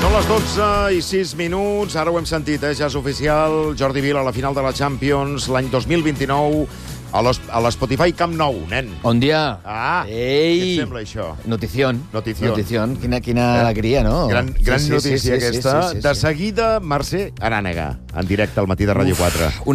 Són les 12:06. Ara ho hem sentit, ja és oficial. Jordi Vila a la final de la Champions l'any 2029 a l'Spotify Camp Nou, nen. Un dia. Què et sembla, això? Notición. Notición. Quina alegria, no? Gran notícia aquesta. De seguida, Mercè Arànega, en directe al Matí de Ràdio 4.